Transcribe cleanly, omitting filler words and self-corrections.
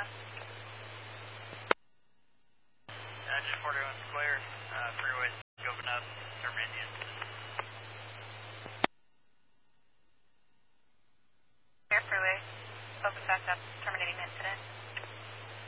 Just 41's clear. Freeway open up. Terminian. Clear freeway. Open back up. Terminating incident.